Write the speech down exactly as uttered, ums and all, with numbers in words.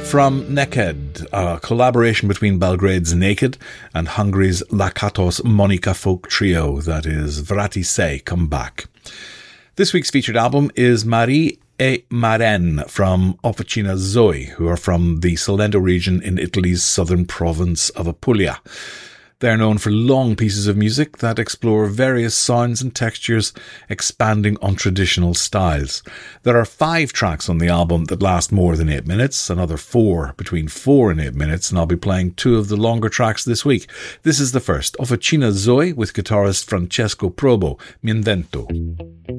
From Neked, a collaboration between Belgrade's Naked and Hungary's Lakatos Monica folk trio, that is Vrati Se, Come Back. This week's featured album is Marie e Maren from Officina Zoe, who are from the Salento region in Italy's southern province of Apulia. They're known for long pieces of music that explore various sounds and textures, expanding on traditional styles. There are five tracks on the album that last more than eight minutes, another four between four and eight minutes, and I'll be playing two of the longer tracks this week. This is the first, Officina Zoe with guitarist Francesco Probo, Mi Invento.